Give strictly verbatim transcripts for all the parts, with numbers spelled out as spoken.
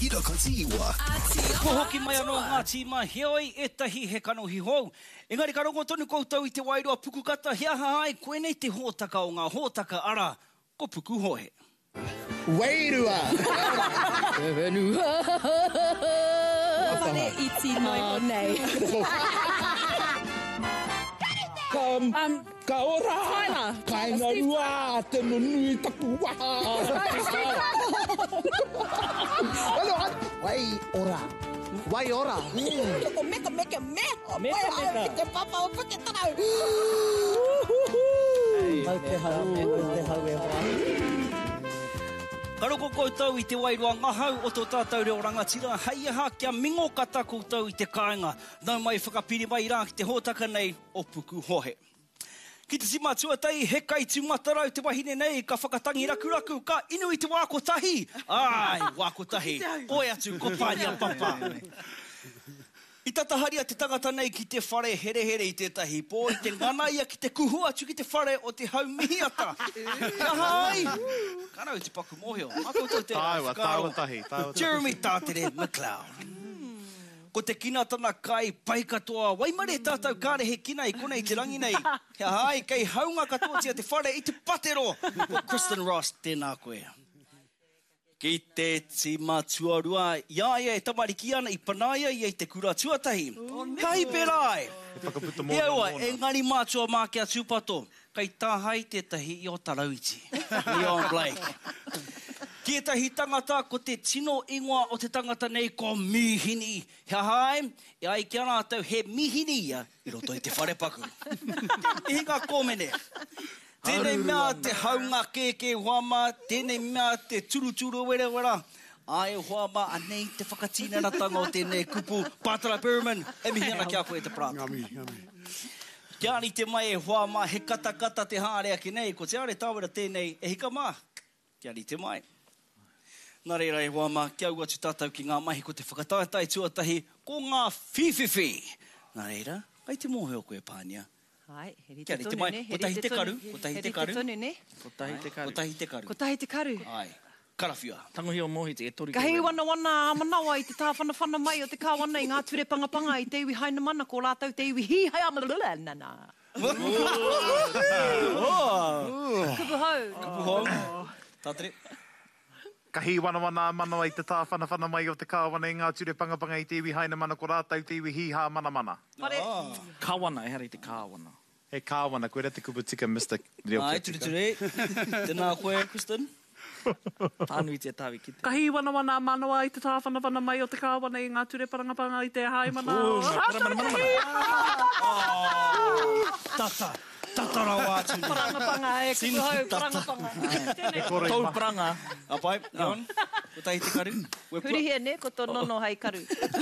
hira ka tiwa. Ko hoki mai anō ngā tīma heoi e tahi he kanohi hou. Engari ka rongo tonu koutou i te wairua pukukata hea hai, koe nei te hōtaka o ngā hōtaka ara, ko puku hohe. Wairua! Whenua! Whare iti mai nei. Kam, Um, ka ora! Tyler. Kainga rua, te nunui taku waha! Alo, wai ora! Wai ora! Meka, meka, meka. Meka, meka. Te papa o puke tarau. Mau te hau, mau te hau e wā. Karoko koutou i te wairua ngahau o tō tātou reo rangatira. Hei aha kia mingo kata koutou i te kāinga. Nau mai whakapiri mai rā ki te hōtaka nei o puku hohe. Ki te sima tuatai, he kai tu matarau te wahine nei, ka whakatangi rakuraku, ka inu i te wākotahi. Ai, wākotahi. Oe atu, ko pānia papa. I tataharia te tangata nei ki te whare here here i tētahi pō, i te ngana ia ki te kuhu atu ki te whare o te hau mihiata. Kia hai! Karau i te paku mōhio. Ako tō te Tāua, tāua tahi, tāua tahi. Jeremy Tātere McLeod. Ko te kinatana kai pai katoa, waimare tātou kāre he kina i kona i te rangi nei. Kia hai, kei haunga katoa tia te whare i te patero. Ko Kristen Ross, tēnā koe. Ki te tima tuarua, iaia e tamariki ana i panaia i te kura tuatahi. Kai perai! Whakaputa mō Ia ua, mōna. e ngari mātua mā kia tūpato. Kai tāhai tētahi i o Tarauiti. Leon Blake. Ki etahi tangata ko te tino ingoa o te tangata nei ko mihini. Hea hai, e ai ki ana atau he mihini ia i roto i te wharepaku. I hinga kōmene. Tēnei mea te haunga kēkē huama, tēnei mea te turuturu wera wera. Ai huama, anei te whakatīnana tanga o tēnei kupu. Pātara Berman, e mihi ana kia koe te prāta. Ngami, ngami. Kia ani te mai e huama, he kata kata te hārea ki nei, ko te are tāwera tēnei, e hika mā. Kia ani te mai. Nā reira e huama, kia ua tu tātou ki ngā mahi ko te whakataetai tuatahi, ko ngā whiwhiwhi. Nā reira, kai te mōheo koe pānia. Hai, heri Kia te ni te tonu mai, ne. ko tahi te karu, ko tahi te karu. Heri te tonu ne. Ko tahi te Ko kari. tahi te karu. Ko tahi te karu. Ai, karawhia. Tangohi o mohiti e tori. Ka hei wana wana manawa i te tāwhanawhana mai o te kāwana i ngā ture pangapanga i te iwi haina mana ko lātou te iwi hi hai amalala nana. Kupu hau. Puho. Tātere. Ka hi wana wana manawa i te tā whana whana mai o te kāwana i ngā ture pangapanga i te iwi haina mana ko rātau te iwi hi hā mana mana. Pare. Kāwana, e hara i te kāwana. He kāwana, koe rete kupu tika mister Reo Ai, Ketika. ture ture. Tēnā koe, Kristen. Tānu i te tāwi ki te. Ka hi wana wana manawa i te tāwhanawhana mai o te kāwana i ngā ture parangapanga i te hai mana. Mana, mana, mana. Tata. Tata rau atu. Parangapanga e kupu hau. Tata. Parangapanga. Tau pranga. Apai, Leon. Ko tahi te karu. Koe pua. Huri hea ne, ko tō nono hai karu.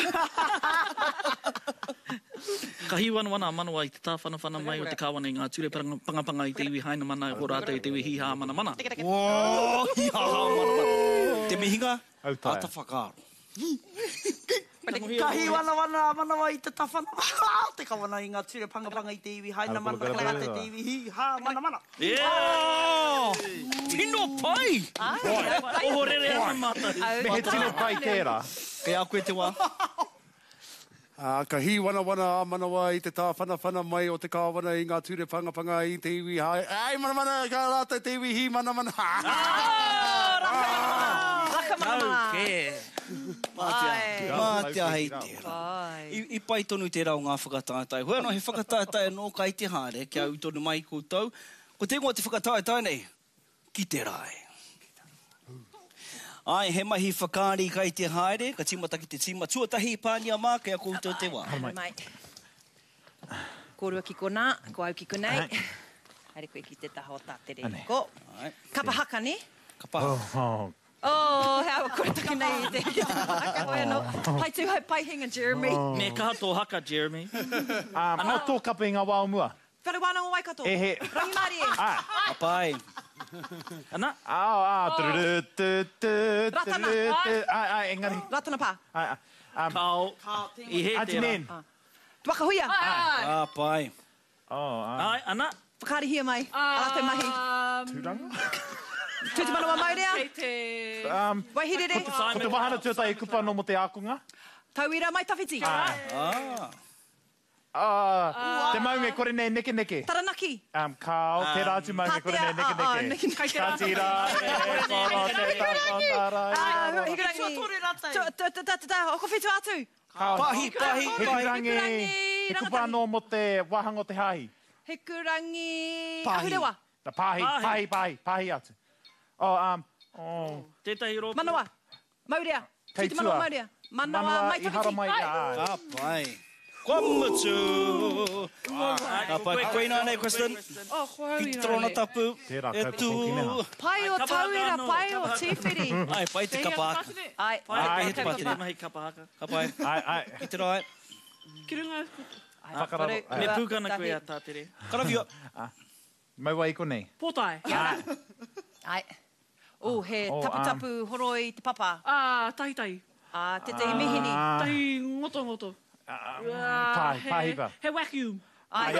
Ka hi wana wana manawa i te tāwhanawhana mai o te kāwana i ngā ture pangapanga i te iwi haina mana ko rātau i te iwi hi hā mana mana. Oh, ia, mana, mana. Te mihinga, Autaea. ata whakaaro. Ka hi wana wana manawa i te tawhana. Te kawana i ngā ture pangapanga i te iwi haina mana. Alapura, Ka alapura. te iwi hi ha mana mana. Yeah! Tino pai! Oho rere ana mata. Me he tino pai tērā. Kei a koe te wā. Uh, ka hi wana wana manawa i te tāwhana whana mai o te kāwana i ngā ture pangapanga i te iwi hai. Ai, mana mana, ka rātou te iwi hi mana mana. Raka mana. Ke. Mātia, mātia hei tērā. Ai. I, I pai tonu tērā o ngā whakataetai. Hoi anō he whakataetai anō kai te hāre, kia au tonu mai koutou. Ko te ingoa te whakataetai nei, ki te rai. Ai, he mahi whakaari kai te haere, ka timata ki te tima tuatahi pānia mā, kia koutou te wā. Mai. Kōrua ki kona, ko au ki konei. Haere koe ki te taho tātere. Ko. Ai. Kapa haka ne? Ka paha. Oh, Oh, hea kore taki nei i te haka koe anō. Pai tu hai pai hinga, Jeremy. Me kaha tō haka, Jeremy. Um, o tō kapa i ngā wā o mua. Whare wānanga Waikato. E he. Rangi Māori e. Ah, Apai. Ana? au, au, turu, tu, tu, Ratana, turu, tu. ai. Ai, ai, engari. Ratana pā. Ai, ai. Um, Kao. I he Auntie tērā. Nen. Tuaka huia. Apai. Oh, ai. Ai, ana? Whakaari hia mai. Alate mahi. Tūranga? Tū te manawa maurea. Kei te... Um, Waihirere. ko te wahana tuatai e kupa no mo te ākunga. Tauira mai tawhiti. Ah. Ah, te maunga e kore nei neke neke. Taranaki. Um, kao, te rātu maunga e kore nei neke Ah, ah, neke. neke neke. Ka tira, e koro te tāpatara. Ah, Hikurangi. hikurangi. Tore rātai. Ta- ta- ta- ta- ta- Oko whitu atu. Pahi, pahi, pahi. Hikurangi, Hikurangi, e kupa rangatahi. no mo te wahanga o te hahi. Hikurangi. Pahi. Ahurewa. Na pahi, Pahi. pahi, pahi, pahi atu. Oh, um, oh. Tētahi roto. Manawa. Maurea. Kei Tū te manawa tua. maurea. Manawa mai i hara tawhiti. mai i a. Ah, pai. Kwa mutu. Ah, pai, koe nā nei, Kristen. Oh, hoi Ki trona tapu. Tērā, E kau tu. pokinena. Pai o Kapaka tauira, no, pai o kapaka. tīwhiri. Ai, pai te kapaka. Ai, Pai, Ai, pai, he te pai, paki. te mahi kapahaka. Ka pai. Ai, ai. Ki te rai. Ki runga... Whakararo. Kore- Ai. Me Ua, pūkana tahi. koe a tātere. Karawhia. Mai wai ko nei. Pōtai. ai. O, he Oh, tapu um, tapu horo i te papa. Ah, tahi tahi. Ah, te te mihini. Ah, Tahi ngoto ngoto. Ah, Pahi, he- pahi ba. He vacuum. Ai,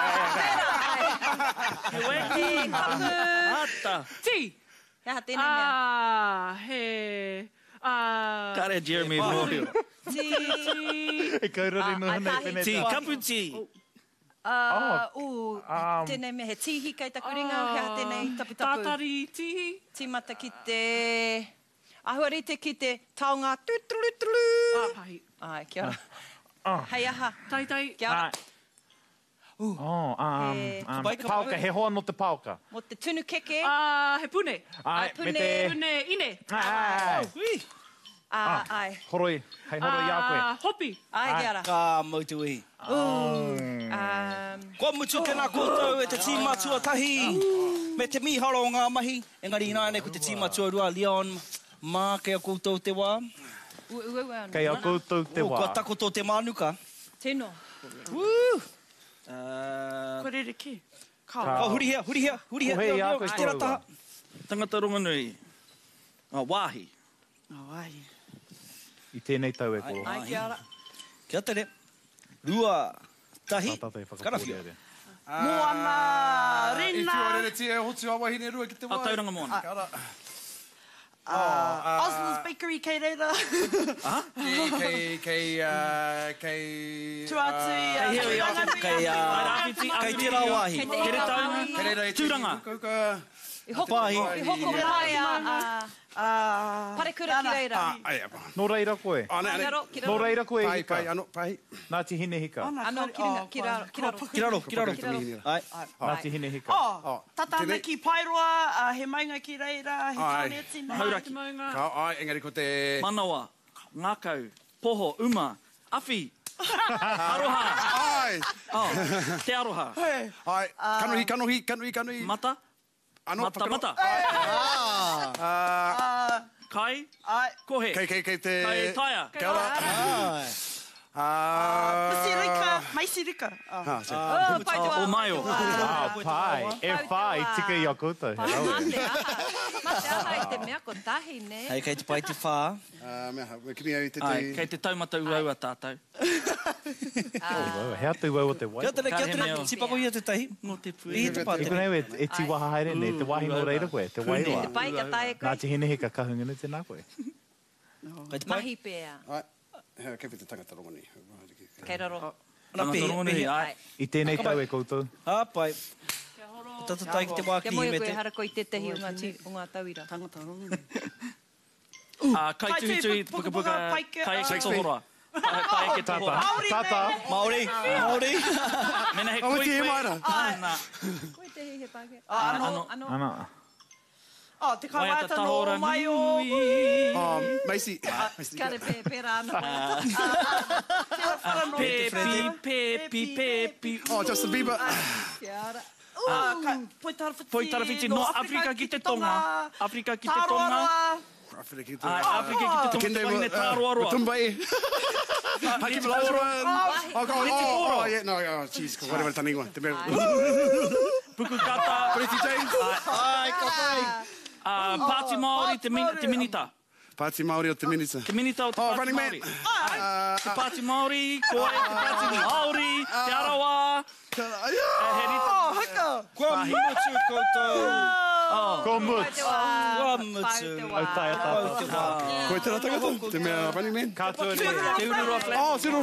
He weki. he kapu. Ata. Ti. He ha tēnei mea. Ah, he... Ah... Kare Jeremy Rohio. Ti. E kaurari no Ah, ai, hana i tahi. whenei Ti, tā. kapu ti. Ah, o, um, tēnei mea. He tihi kei takuringa. He ha tēnei tapu tapu. Tātari tihi. Tīmata ki te... Ahuarite ki te taonga. Tutulutulu. Ah, pahi. Ai, kia ora. Ah. Hei aha. Tahi tahi. Kia ora. Ai. Oh, um, He- um, Kapai, kapai. pauka, he hoa no te pauka. Mo te tunu keke. Ah, he pune. Ai, Ai, me pune. te... Pune ine. Ai, ai, Ui. Ah, ai. horoi, hei horoi a koe. Ah, hopi. Ai, kia ora. Ka mautu ihi. Um, Kwa mutu tēnā koutou e te tīma tuatahi. Me te miharo o ngā mahi. Engari nā nei ko te tīma tuarua Leon. Mā kei a koutou te wā. ua, ua, ua. Kei a koutou te O, wā. kua takoto te manuka. Tēnō. Woo! Uh, Ko rere ki. Ka- ka huri hea, huri hea, huri hea. Ko hei Reo, a reo, koe ki tērā korua. taha. Tangata ronganui. Ah, wāhi. Oh, ai. I tēnei tau e ko. Ai, kia ora. Kia tere. Rua. Tahi. Tātou e whakapōrea Karawhia. rea. Moana, I rena. whio rere tia e hotu awa hine rua ki te A wai. tauranga mōna. Kia ora. Osmond's Bakery kei reira. Kei, kei, kei, uh, kei... Tuatui. uh, Kei heo i atu. Kei, uh, Rawhiti, kei tērā wāhi. Kei te Kere hea taunga. wāhi. Kei reira i te Tūranga. Kuka. I hoko, Pahi. i hoko me hai a, a Ah, parekura ki reira. Ah, ai, apa. Nō reira koe. Ah, nei, Ki nei. raro, ki Nō raro. reira koe Pai, hika. pai, ano, pai. Nā te hine hika. Ano, ki ringa, ki raro, ki raro. Ki raro, ki raro. Ki raro. Ai. Nā te hine hika. Oh, Oh, tatana tēnei. ki Pairoa, uh, he maunga ki reira, he Ai. tāne tina. Hauraki. Te maunga. Ka, ai, engari ko te... Manawa. Ngākau. Poho. Uma. Awhi. Aroha. Ai, Oh, te aroha. ai, kanohi, kanohi, kanohi, kanohi. Mata. Ano, Mata, whakaro- mata. Ah, Kai. Ai, Kohe. kei, kei, kei te... Kai taia. Kia ora. Ai. Ah, Masirika, maisirika. Ah. Ah, se. Oh, pai O toa. maio. Ah, pai. E whai, tika i a koutou. Pai mate aha. Mate aha i te mea ko tahi, ne? Hei, kei te pai te whā. Ah, mea, me kimi au i te Ai, te... kei te taumata uau a tātou. Hea tu wau o te wai. Kia tere, kia Ka he tere. mea. Tipako i a te tahi. No te pui. I te E pātere. kuna e, e ti waha haere nei, te wahi no reira koe, te wai Te roa. pai ka tae Nā koe. te hine hika kahungana tēnā koe. Kei te pai. Mahi pēa. Ai, hea, kei te tangata rongo ni. Kei raro. Ana pehi, Tangata pehi. rongonui, ai. I tēnei tau e koutou. Ah, pai. Tata tai ki te wā Kia ki moe me koe te... hara ko i te tehi o ngā ti- o ngā tauira. Tangata rongo. Ah, kai Kai tuhi tui, tui, puka, puka puka, puka, paike, kai e ah. ke tohora. Kai kai e ke Tata, tohora. tata. Māori, Māori. Mena he Oh, koe te he koe. maira. Ana. Koe tehi he pāke. Ah, ano. Ano, ano. Ana. Oh, te Mai ata kawata tahora no mai o... nui. Oh, Macy. Macy. Kare pē, pēra ana. Pepi, pepi, pepi. Oh, Justin Bieber. Kia ora. Ah, ka- Poi tarawhiti. Poi tarawhiti no Afrika ki te tonga. Afrika ki te tonga. Tāroaroa. Afrika ki te... Ai, Afrika ki te tonga te wahine tāroaroa. Tumba e. Haki Malauran. Oh, go, oh, oh, yeah, no, oh, jeez, ko whatever tani ingoa. Te mea. Puku kata. Pretty James. Ai, ka pai. Ah, Pāti Māori te min- te minita. Pāti Māori o te minita. Te minita o te Oh, Pāti Running Man. Māori. Te Pāti Māori, koe te Pāti Māori, te Arawa. Eh, he rita. Oh, haka. Kua mutu koutou. Ko Muts. Wa mutu. Au tai ata. Koe tēnā tagata, te mea running man. Katoa Te uru roa, Oh, Cyril